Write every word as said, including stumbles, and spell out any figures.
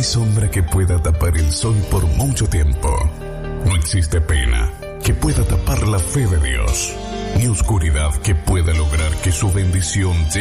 hay sombra que pueda tapar el sol por mucho tiempo. No existe pena que pueda tapar la fe de Dios, ni oscuridad que pueda lograr que su bendición llegue